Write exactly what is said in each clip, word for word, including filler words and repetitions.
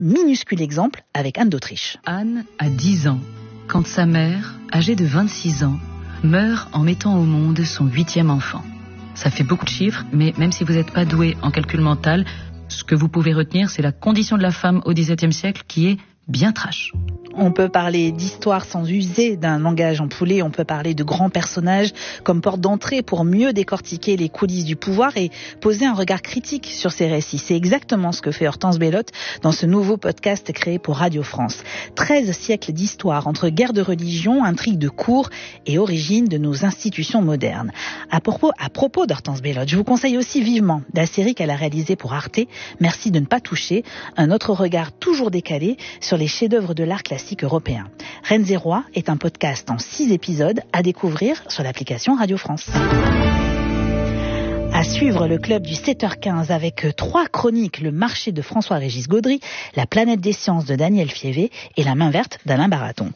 Minuscule exemple avec Anne d'Autriche. Anne a dix ans, quand sa mère, âgée de vingt-six ans, meurt en mettant au monde son huitième enfant. Ça fait beaucoup de chiffres, mais même si vous n'êtes pas doué en calcul mental, ce que vous pouvez retenir, c'est la condition de la femme au dix-septième siècle qui est bien trash. On peut parler d'histoire sans user d'un langage empoulé, on peut parler de grands personnages comme porte d'entrée pour mieux décortiquer les coulisses du pouvoir et poser un regard critique sur ces récits. C'est exactement ce que fait Hortense Bellotte dans ce nouveau podcast créé pour Radio France. treize siècles d'histoire entre guerre de religion, intrigues de cour et origine de nos institutions modernes. À propos, à propos d'Hortense Bellotte, je vous conseille aussi vivement la série qu'elle a réalisée pour Arte, Merci de ne pas toucher, un autre regard toujours décalé sur les chefs-d'œuvre de l'art classique européen. Reines et Rois est un podcast en six épisodes à découvrir sur l'application Radio France. À suivre le club du sept heures quinze avec trois chroniques, le marché de François-Régis Gaudry, la planète des sciences de Daniel Fievé et la main verte d'Alain Baraton.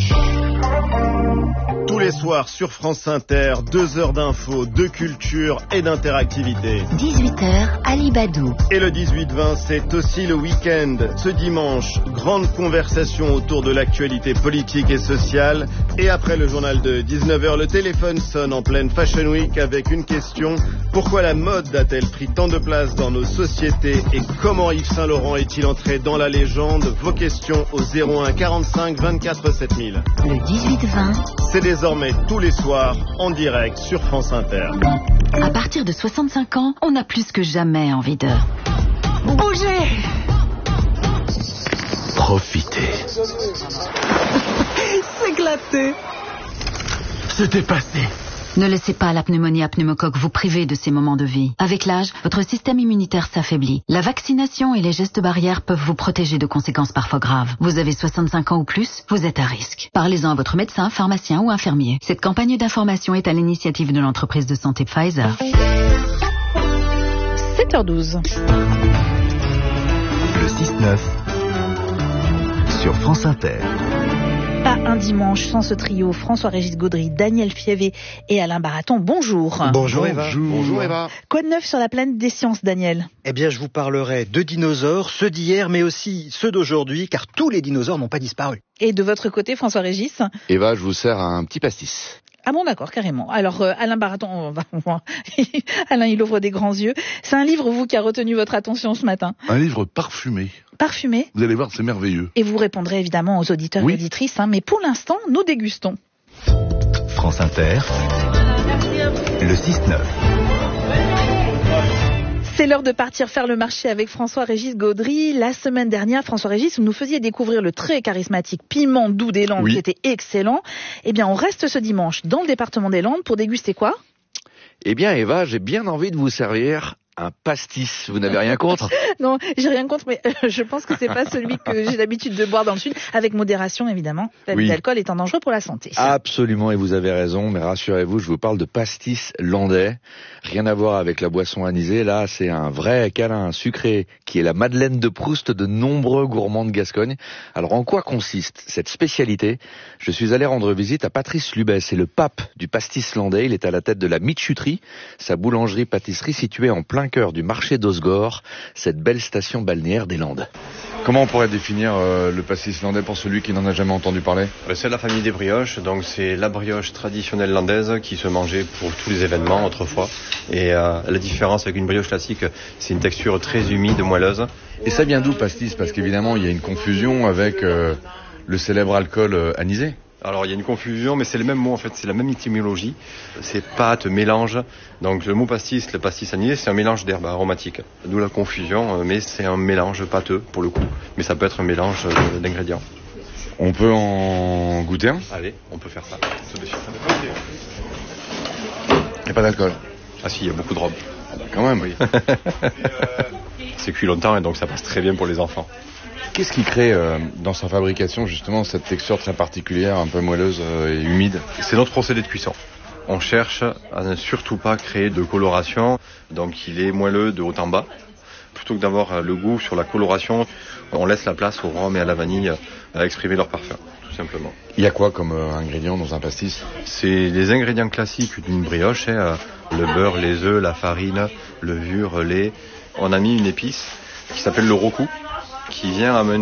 Tous les soirs sur France Inter, deux heures d'infos, de culture et d'interactivité. dix-huit heures, Ali Badou. Et le dix-huit vingt, c'est aussi le week-end. Ce dimanche, grande conversation autour de l'actualité politique et sociale. Et après le journal de dix-neuf heures, le téléphone sonne en pleine Fashion Week avec une question. Pourquoi la mode a-t-elle pris tant de place dans nos sociétés et comment Yves Saint-Laurent est-il entré dans la légende? Vos questions au zéro un quarante-cinq vingt-quatre sept mille. Le dix-huit vingt. C'est désormais tous les soirs en direct sur France Inter. À partir de soixante-cinq ans, on a plus que jamais envie de bouger. Profitez. S'éclater. C'était passé. Ne laissez pas la pneumonie à pneumocoque vous priver de ces moments de vie. Avec l'âge, votre système immunitaire s'affaiblit. La vaccination et les gestes barrières peuvent vous protéger de conséquences parfois graves. Vous avez soixante-cinq ans ou plus, vous êtes à risque. Parlez-en à votre médecin, pharmacien ou infirmier. Cette campagne d'information est à l'initiative de l'entreprise de santé Pfizer. sept heures douze. Le six neuf sur France Inter. Pas un dimanche sans ce trio, François-Régis Gaudry, Daniel Fievé et Alain Baraton. Bonjour. Bonjour Eva. Bonjour Eva. Quoi de neuf sur la planète des sciences, Daniel? Eh bien, je vous parlerai de dinosaures, ceux d'hier, mais aussi ceux d'aujourd'hui, car tous les dinosaures n'ont pas disparu. Et de votre côté, François-Régis? Eva, je vous sers un petit pastis. Ah bon, d'accord, carrément. Alors, euh, Alain Baraton, on va, on va... Alain, il ouvre des grands yeux. C'est un livre, vous, qui a retenu votre attention ce matin? Un livre parfumé. Parfumé? Vous allez voir, c'est merveilleux. Et vous répondrez évidemment aux auditeurs oui. et auditrices, hein, mais pour l'instant, nous dégustons. France Inter, le six neuf. C'est l'heure de partir faire le marché avec François-Régis Gaudry. La semaine dernière, François-Régis, vous nous faisiez découvrir le très charismatique piment doux des Landes, oui. qui était excellent. Eh bien, on reste ce dimanche dans le département des Landes pour déguster quoi? Eh bien, Eva, j'ai bien envie de vous servir un pastis. Vous n'avez rien contre? Non, j'ai rien contre, mais euh, je pense que c'est pas celui que j'ai l'habitude de boire dans le sud, avec modération évidemment. L'abus oui. d'alcool étant dangereux pour la santé. Absolument, et vous avez raison, mais rassurez-vous, je vous parle de pastis landais. Rien à voir avec la boisson anisée. Là, c'est un vrai câlin sucré qui est la Madeleine de Proust de nombreux gourmands de Gascogne. Alors, en quoi consiste cette spécialité? Je suis allé rendre visite à Patrice Lubet, c'est le pape du pastis landais. Il est à la tête de la Michuterie, sa boulangerie-pâtisserie située en plein cœur du marché d'Osgore, cette belle station balnéaire des Landes. Comment on pourrait définir euh, le pastis landais pour celui qui n'en a jamais entendu parler? C'est la famille des brioches, donc c'est la brioche traditionnelle landaise qui se mangeait pour tous les événements autrefois. Et euh, la différence avec une brioche classique, c'est une texture très humide, moelleuse. Et ça vient d'où pastis? Parce qu'évidemment, il y a une confusion avec euh, le célèbre alcool euh, anisé. Alors il y a une confusion, mais c'est le même mot en fait, c'est la même étymologie. C'est pâte, mélange. Donc le mot pastis, le pastis anisé, c'est un mélange d'herbes aromatiques. D'où la confusion, mais c'est un mélange pâteux pour le coup. Mais ça peut être un mélange d'ingrédients. On peut en goûter un? Allez, on peut faire ça tout de suite. Il n'y a pas d'alcool? Ah si, il y a beaucoup de rhum. Ah bah quand même, oui. C'est cuit longtemps et donc ça passe très bien pour les enfants. Qu'est-ce qui crée euh, dans sa fabrication justement cette texture très particulière, un peu moelleuse euh, et humide? C'est notre procédé de cuisson. On cherche à ne surtout pas créer de coloration, donc il est moelleux de haut en bas. Plutôt que d'avoir le goût sur la coloration, on laisse la place au rhum et à la vanille à exprimer leur parfum, tout simplement. Il y a quoi comme euh, ingrédients dans un pastis? C'est les ingrédients classiques d'une brioche, hein, le beurre, les œufs, la farine, levure, lait. On a mis une épice qui s'appelle le roku, qui vient amener